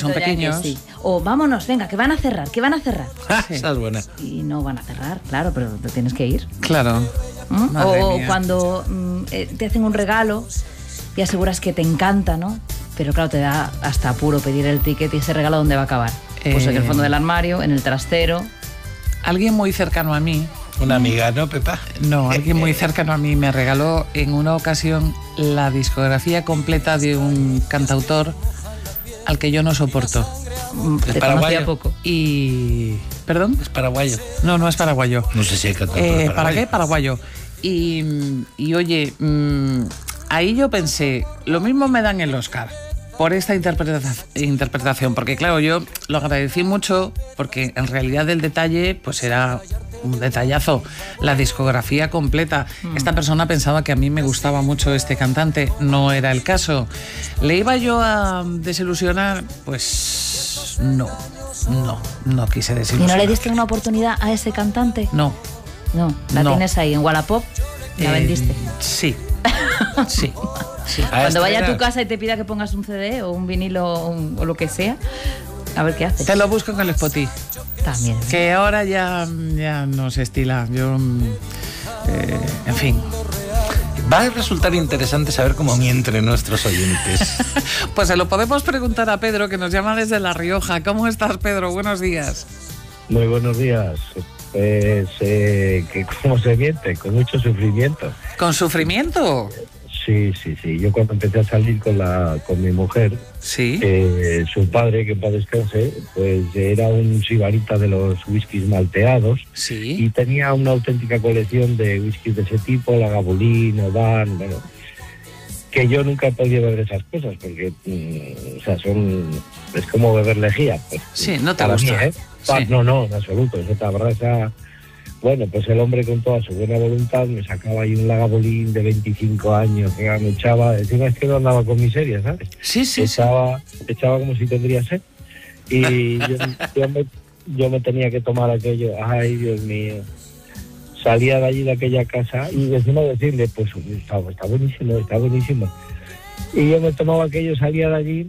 son pequeños. Sí. O vámonos, venga, que van a cerrar, Sí. Esa es buena. Y no van a cerrar, claro, pero te tienes que ir. Claro. O cuando te hacen un regalo y aseguras que te encanta, ¿no? Pero claro, te da hasta apuro pedir el ticket y ese regalo ¿dónde va a acabar? Pues en el fondo del armario, en el trastero. Alguien muy cercano a mí. Una amiga, ¿no, Pepa? No, alguien muy cercano a mí me regaló en una ocasión la discografía completa de un cantautor al que yo no soporto. ¿Es paraguayo? Poco. Y... ¿Perdón? ¿Es paraguayo? No, no es paraguayo. No sé si hay cantautor ¿Para qué? Paraguayo. Y oye, ahí yo pensé, lo mismo me dan el Oscar por esta interpretación, porque claro, yo lo agradecí mucho porque en realidad el detalle pues era un detallazo, la discografía completa. Esta persona pensaba que a mí me gustaba mucho este cantante, no era el caso. ¿Le iba yo a desilusionar? Pues no quise desilusionar. ¿Y no le diste una oportunidad a ese cantante? No, la tienes ahí en Wallapop, la vendiste. Sí. Sí. Cuando vaya a tu casa y te pida que pongas un CD o un vinilo o lo que sea, a ver qué haces. Te lo busco en el Spotify. También. Que ahora ya no se estila. Yo, en fin. Va a resultar interesante saber cómo mienten nuestros oyentes. Pues se lo podemos preguntar a Pedro, que nos llama desde La Rioja. ¿Cómo estás, Pedro? Buenos días. Muy buenos días. Que ¿cómo se miente? Con mucho sufrimiento. ¿Con sufrimiento? Sí. Yo cuando empecé a salir con mi mujer, sí, su padre, que en paz descanse, pues era un sibarita de los whiskies malteados. Sí. Y tenía una auténtica colección de whiskies de ese tipo, Lagavulin, Oban, bueno, que yo nunca he podido beber esas cosas, porque, es como beber lejía. Pues, sí, no te para gusta. mí, Sí. No, en absoluto. Esa verdad, bueno, pues el hombre con toda su buena voluntad me sacaba ahí un Lagavulin de 25 años, que me echaba, encima es que no andaba con miseria, ¿sabes? Sí. Echaba como si tendría sed. Y yo me tenía que tomar aquello, ay Dios mío. Salía de allí de aquella casa y encima decirle, pues está buenísimo. Y yo me tomaba aquello, salía de allí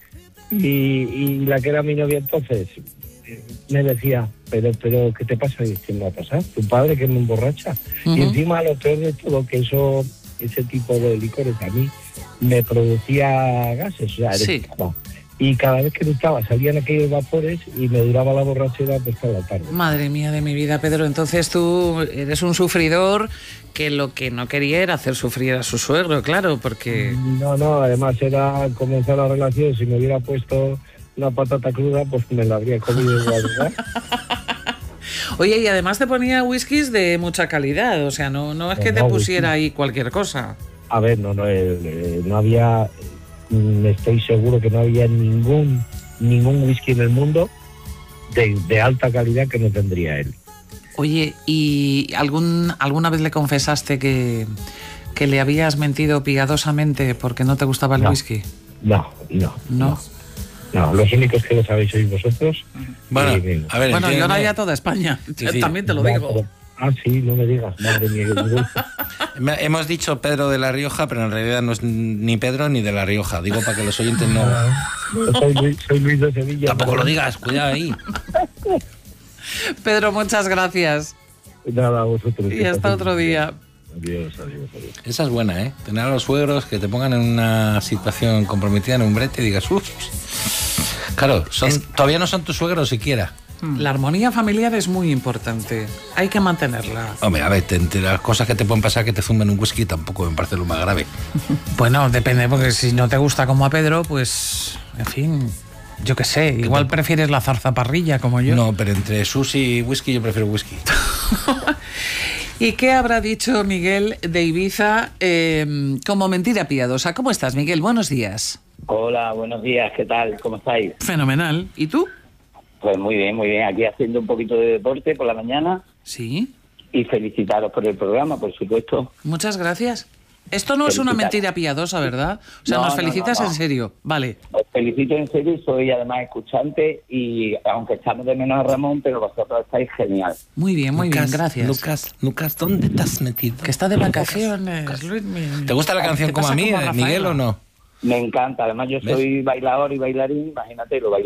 y la que era mi novia entonces me decía, pero ¿qué te pasa? Y ¿qué me va a pasar? Tu padre que me emborracha. Y encima lo peor de todo, que ese tipo de licores a mí me producía gases, o sea, sí. Y cada vez que gustaba salían aquellos vapores y me duraba la borrachera pues toda la tarde. Madre mía de mi vida, Pedro, entonces tú eres un sufridor que lo que no quería era hacer sufrir a su suegro, claro, porque... No, además era comenzar la relación, si me hubiera puesto una patata cruda, pues me la habría comido igual, ¿verdad? Oye, y además te ponía whiskies de mucha calidad, o sea, no es que te pusiera ahí cualquier cosa. A ver, no había, estoy seguro que no había ningún whisky en el mundo de alta calidad que no tendría él. Oye, ¿y alguna vez le confesaste que le habías mentido piadosamente porque no te gustaba el whisky? No. No, los únicos que lo sabéis sois vosotros. Bueno, a ver, y ahora ya toda España. Sí. También te lo digo. Sí, no me digas, madre mía. Hemos dicho Pedro de La Rioja, pero en realidad no es ni Pedro ni de La Rioja. Digo para que los oyentes no... Soy Luis de Sevilla. Tampoco lo digas, cuidado ahí. Pedro, muchas gracias. Nada, a vosotros. Y hasta otro día. Adiós. Esa es buena, ¿eh? Tener a los suegros que te pongan en una situación comprometida en un brete y digas, uff. Claro, todavía no son tus suegros siquiera. La armonía familiar es muy importante. Hay que mantenerla. Hombre, a ver, entre las cosas que te pueden pasar que te zumben un whisky tampoco me parece lo más grave. Bueno, depende, porque si no te gusta como a Pedro, pues, en fin, yo qué sé, igual prefieres la zarzaparrilla como yo. No, pero entre sushi y whisky yo prefiero whisky. ¿Y qué habrá dicho Miguel de Ibiza como mentira piadosa? ¿Cómo estás, Miguel? Buenos días. Hola, buenos días, ¿qué tal? ¿Cómo estáis? Fenomenal. ¿Y tú? Pues muy bien, aquí haciendo un poquito de deporte por la mañana. Sí. Y felicitaros por el programa, por supuesto. Muchas gracias. Esto no es una mentira piadosa, ¿verdad? O sea, nos felicitas en serio. Vale. Os felicito en serio, soy además escuchante y aunque echamos de menos a Ramón, pero vosotros estáis genial. Muy bien, gracias. Lucas, ¿dónde te has metido? Que está de vacaciones, Luis. ¿Te gusta la canción como a mí, Miguel, o no? Me encanta, además yo soy bailador y bailarín, imagínate, lo bailo